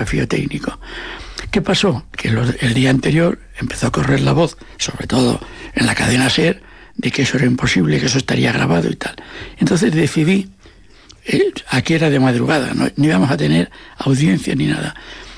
desafío técnico. ¿Qué pasó? Que el día anterior empezó a correr la voz, sobre todo en la cadena SER, de que eso era imposible, que eso estaría grabado y tal. Entonces decidí, aquí era de madrugada, no íbamos a tener audiencia ni nada,